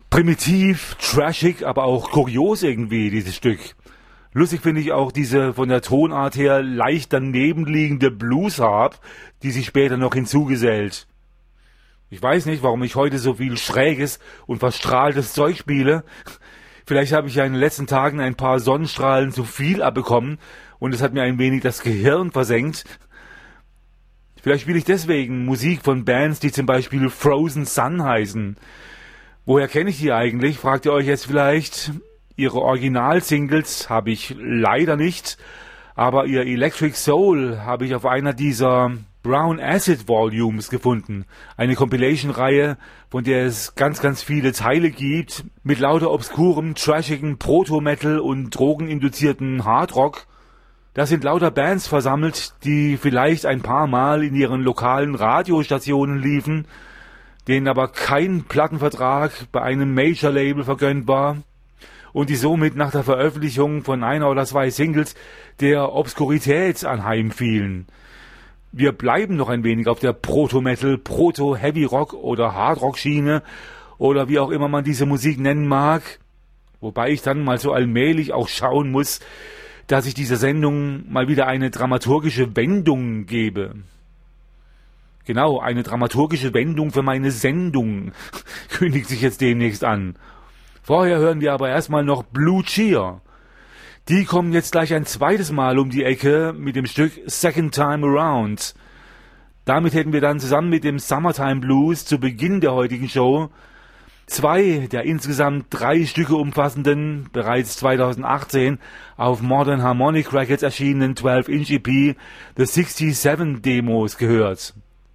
Primitiv, trashig, aber auch kurios irgendwie, dieses Stück. Lustig finde ich auch diese von der Tonart her leicht daneben liegende Blues-Harp, die sich später noch hinzugesellt. Ich weiß nicht, warum ich heute so viel schräges und verstrahltes Zeug spiele. Vielleicht habe ich ja in den letzten Tagen ein paar Sonnenstrahlen zu viel abbekommen und es hat mir ein wenig das Gehirn versenkt. Vielleicht spiele ich deswegen Musik von Bands, die zum Beispiel Frozen Sun heißen. Woher kenne ich die eigentlich, fragt ihr euch jetzt vielleicht. Ihre Original-Singles habe ich leider nicht, aber ihr Electric Soul habe ich auf einer dieser Brown Acid Volumes gefunden. Eine Compilation-Reihe, von der es ganz, ganz viele Teile gibt, mit lauter obskurem, trashigem Proto-Metal und drogeninduzierten Hardrock. Da sind lauter Bands versammelt, die vielleicht ein paar Mal in ihren lokalen Radiostationen liefen, denen aber kein Plattenvertrag bei einem Major-Label vergönnt war und die somit nach der Veröffentlichung von einer oder zwei Singles der Obskurität anheimfielen. Wir bleiben noch ein wenig auf der Proto-Metal, Proto-Heavy-Rock oder Hardrock-Schiene oder wie auch immer man diese Musik nennen mag, wobei ich dann mal so allmählich auch schauen muss, dass ich dieser Sendung mal wieder eine dramaturgische Wendung gebe. Genau, eine dramaturgische Wendung für meine Sendung kündigt sich jetzt demnächst an. Vorher hören wir aber erstmal noch Blue Cheer. Die kommen jetzt gleich ein zweites Mal um die Ecke mit dem Stück Second Time Around. Damit hätten wir dann zusammen mit dem Summertime Blues zu Beginn der heutigen Show zwei der insgesamt 3 Stücke umfassenden, bereits 2018 auf Modern Harmonic Records erschienenen 12-Inch EP The 67 Demos gehört.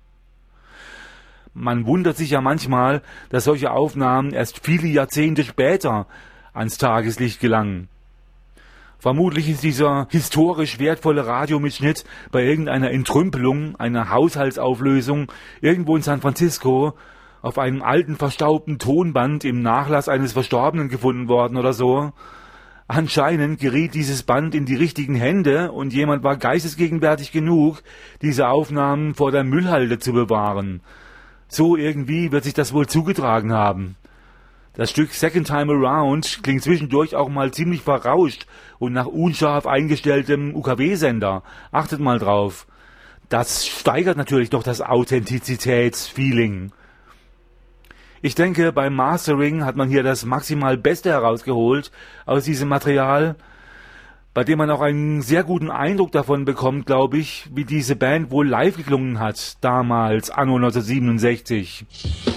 Man wundert sich ja manchmal, dass solche Aufnahmen erst viele Jahrzehnte später ans Tageslicht gelangen. Vermutlich ist dieser historisch wertvolle Radiomitschnitt bei irgendeiner Entrümpelung, einer Haushaltsauflösung irgendwo in San Francisco auf einem alten verstaubten Tonband im Nachlass eines Verstorbenen gefunden worden oder so. Anscheinend geriet dieses Band in die richtigen Hände und jemand war geistesgegenwärtig genug, diese Aufnahmen vor der Müllhalde zu bewahren. So irgendwie wird sich das wohl zugetragen haben. Das Stück Second Time Around klingt zwischendurch auch mal ziemlich verrauscht und nach unscharf eingestelltem UKW-Sender. Achtet mal drauf. Das steigert natürlich doch das Authentizitätsfeeling. Ich denke, beim Mastering hat man hier das maximal Beste herausgeholt aus diesem Material, bei dem man auch einen sehr guten Eindruck davon bekommt, glaube ich, wie diese Band wohl live geklungen hat, damals, anno 1967.